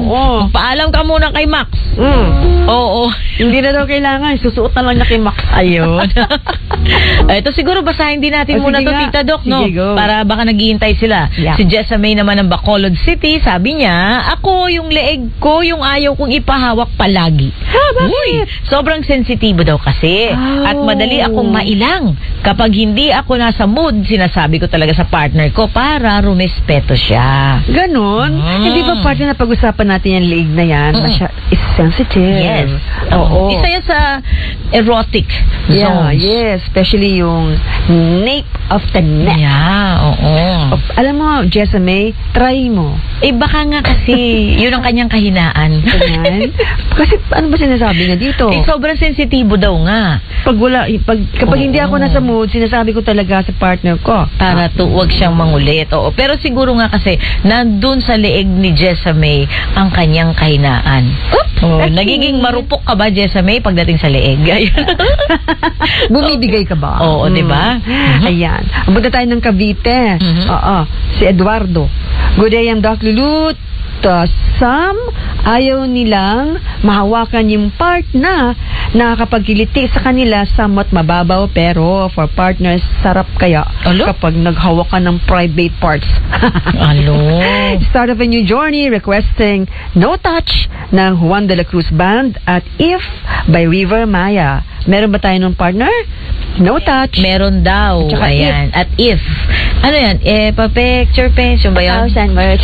Oo. Paalam ka muna kay Max. Oo. Hindi na daw kailangan. Susuot na lang niya kay Max. Ayun. Ito siguro basahin din natin muna to, Tita Doc, no? Sige, go. Para baka naghihintay sila. Yeah. Si Jessamay naman ng Bacolod City, sabi niya, ako yung leeg ko, yung ayaw kong ipahawak palagi. Uy, sobrang sensitibo daw kasi. At madali akong mailang. Kapag hindi ako nasa mood, sinasabi ko talaga sa partner ko para rumespeto siya. Ganon? Hindi ba parte na pag-usapan natin yung leeg na yan? Is sensitive. Yes. Oo. Isa yan sa erotic Yeah, zones. yes. Especially yung nape of the neck. Yeah, oo. Alam mo, Jessamay, try mo. Eh baka nga kasi yun ang kanyang kahinaan. Ganyan. Kasi ano ba sinasabi niya dito? Eh sobrang sensitibo daw nga. Kapag hindi ako nasa mood, sinasabi ko talaga sa partner ko. Para wag siyang mangulit. Oo. Pero siguro nga kasi nandun sa leeg ni Jessamay ang kanyang kahinaan. Nagiging marupok ka ba, Jessamay, pagdating sa leeg? Bumibigay ka ba? Oo, di ba? Ayan. Punta tayo ng Cavite. Oo. Si Eduardo. Good day, Doc Lulu. Some ayaw nilang mahawakan yung part na nakakapagkiliti sa kanila somewhat mababaw, pero for partners sarap kaya kapag naghawak ka ng private parts. Start of a new journey requesting No Touch ng Juan de la Cruz Band at If by River Maya. Meron ba tayo ng partner? No Touch. Meron daw. Tsaka ayan. At If. Ano yan? Pa-picture pension ba yan? 1,000 merch.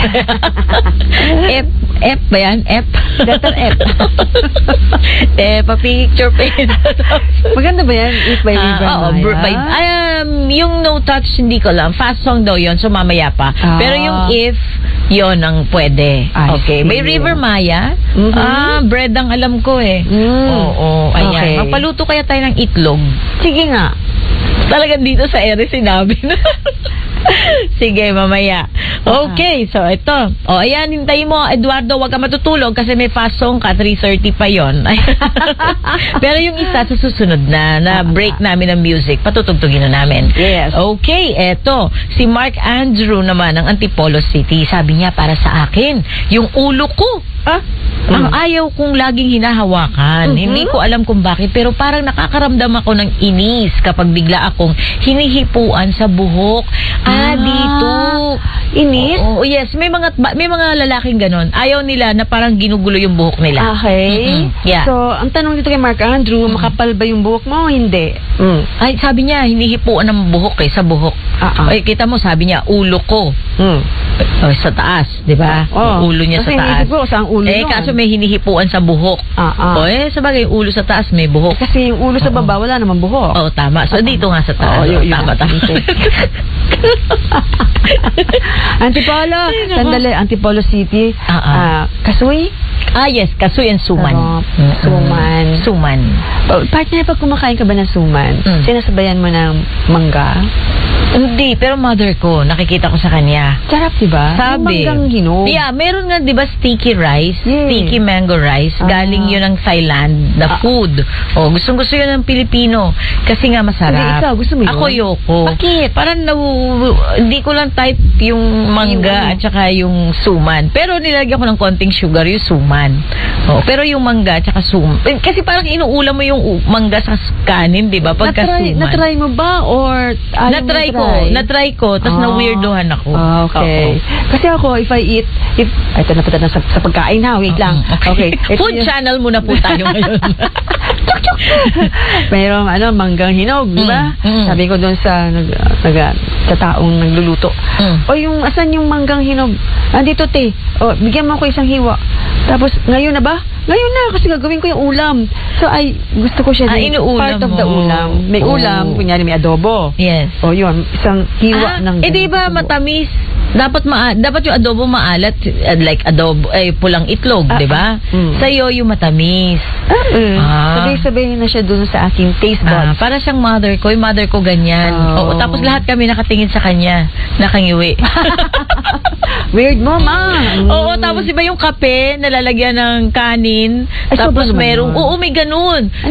F ba yan? F? Letter F. Pa-picture pension. Maganda ba yan? If by River Maya? Yung No Touch, hindi ko lang. Fast song daw yun, so mamaya pa. Pero yung If, yun ang pwede. Okay. May River Maya? Bread ang alam ko eh. Oo. Ayan. Okay. Magpaluto kaya tayo ng itlog. Sige nga. Talagang dito sa ere sinabi na. Sige, mamaya. Okay, so ito. Ayan, hintayin mo, Eduardo, wag ka matutulog kasi may fast song ka, 3:30 pa yon. Pero yung isa sa susunod na break namin ng music, patutugtugin na namin. Yes. Okay, eto. Si Mark Andrew naman ng Antipolo City. Sabi niya, para sa akin, yung ulo ko. Ang ayaw kong laging hinahawakan. Hindi ko alam kung bakit, pero parang nakakaramdam ako ng inis kapag bigla akong hinihipuan sa buhok. Dito. Inis? Yes, may mga lalaking ganon. Ayaw nila na parang ginugulo yung buhok nila. Okay. Yeah. So, ang tanong dito kay Mark Andrew, makapal ba yung buhok mo o hindi? Ay, sabi niya, hinihipuan ng buhok sa buhok. Ay, kita mo, sabi niya, ulo ko. Sa taas, di ba? Ulo niya sa taas. Kasi ko saan ulo kaso may hinihipuan sa buhok. Sabagay, ulo sa taas may buhok. Kasi yung ulo sa baba, wala naman buhok. Tama. So, dito nga sa taas. Tama. Antipolo. Sandali, Antipolo City. Kasuy? Yes, kasuy and suman. Suman. Partner, pag kumakain ka ba ng suman, sinasabayan mo ng mangga? Hindi, pero mother ko, nakikita ko sa kanya. Sarap, diba? Sabi. Manggang hinog. Yeah, meron nga, diba, sticky rice? Yes. Sticky mango rice. Galing yun ng Thailand na food. Gustong-gusto yun ng Pilipino. Kasi nga masarap. Hindi, ikaw, gusto mo yun? Ako yoko. Bakit? Parang hindi ko lang type yung mangga at saka yung suman. Pero nilagyan ko ng konting sugar yung suman. Pero yung mangga at saka suman. Kasi parang inuulam mo yung mangga sa kanin, diba? Pagka suman. Na-try mo ba? Or Na-try ko, tapos na-weirdohan ako. Okay. Kasi ako, if I eat, ito na punta na sa pagkain ha, wait lang. Okay. Food channel muna po tayo ngayon. Pero manggang hinog, di ba? Sabi ko doon sa taong nagluluto. Asan yung manggang hinog? Dito, te. Bigyan mo ako isang hiwa. Tapos, ngayon na ba? Ngayon na, kasi gagawin ko yung ulam. So, gusto ko siya part of the ulam. May ulam, kunyari may adobo. Yes. Yun, isang hiwa ng... di ba matamis? Dapat yung adobo maalat, like adobo, pulang itlog, di ba? Sa'yo yung matamis. Sabay-sabay na siya dun sa aking taste buds. Para siyang mother ko. Yung mother ko ganyan. Tapos lahat kami nakatingin sa kanya. Nakangiwi. Weird mo, ma. Tapos iba yung kape, nalalagyan ng kanin. Tapos merong, may ganun.